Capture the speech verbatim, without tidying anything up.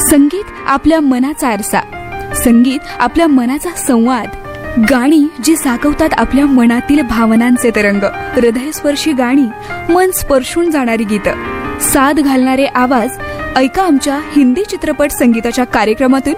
संगीत आपल्या मनाचा आरसा, संगीत आपल्या मनाचा संवाद, गाणी जी साकवतात आपल्या मनातील भावनांचे तरंग, हृदयस्पर्शी गाणी, मन स्पर्शून जाणारी गीतं, साद घालणारे आवाज. ऐका आमच्या हिंदी चित्रपट संगीताच्या कार्यक्रमातून